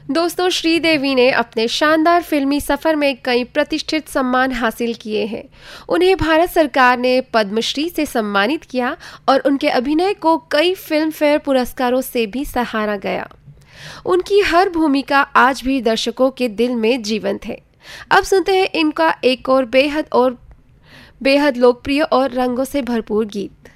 दोस्तों, श्रीदेवी ने अपने शानदार फिल्मी सफर में कई प्रतिष्ठित सम्मान हासिल किए हैं। उन्हें भारत सरकार ने पद्मश्री से सम्मानित किया और उनके अभिनय को कई फिल्म फेयर पुरस्कारों से भी सराहा गया। उनकी हर भूमिका आज भी दर्शकों के दिल में जीवंत है। अब सुनते हैं इनका एक और बेहद लोकप्रिय और रंगों से भरपूर गीत।